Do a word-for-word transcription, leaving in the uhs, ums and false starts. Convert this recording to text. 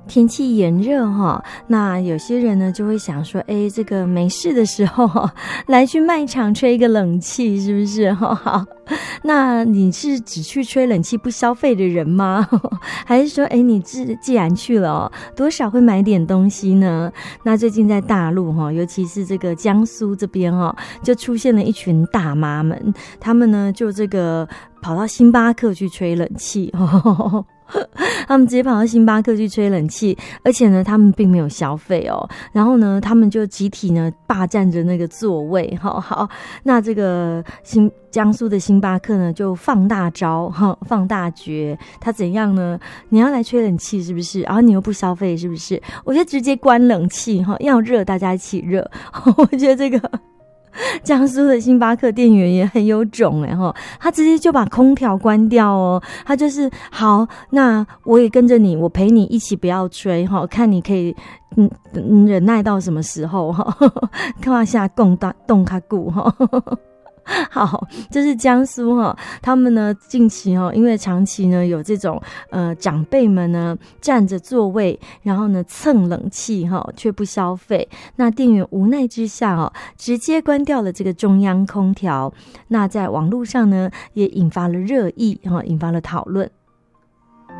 天气炎热哈，那有些人呢就会想说，哎，这个没事的时候哈，来去卖场吹一个冷气，是不是？好，那你是只去吹冷气不消费的人吗？还是说，哎，你既既然去了哦，多少会买点东西呢？那最近在大陆哈，尤其是这个江苏这边哈，就出现了一群大妈们，他们呢就这个跑到星巴克去吹冷气。他们直接跑到星巴克去吹冷气，而且呢他们并没有消费哦，然后呢他们就集体呢霸占着那个座位。好好，那这个新江苏的星巴克呢就放大招放大绝，他怎样呢？你要来吹冷气是不是？然后你又不消费是不是？我就直接关冷气，要热大家一起热。我觉得这个江苏的星巴克店员也很有种哎哈，他直接就把空调关掉哦，他就是好，那我也跟着你，我陪你一起不要吹哈，看你可以嗯忍耐到什么时候哈，看下共大动卡固哈。好，这是江苏哈，他们呢近期哈，因为长期呢有这种呃长辈们呢占着座位，然后呢蹭冷气哈，却不消费，那店员无奈之下哦，直接关掉了这个中央空调，那在网络上呢也引发了热议哈，引发了讨论。